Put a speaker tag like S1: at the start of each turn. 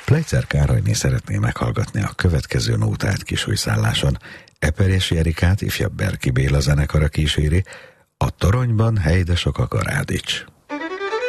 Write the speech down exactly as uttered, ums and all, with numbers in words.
S1: Plejcer Károlyné szeretné meghallgatni a következő nótát Kisújszálláson. Eperjesi Erikát ifjabb Berki Béla zenekara kíséri, a toronyban hely, de sok a karádics.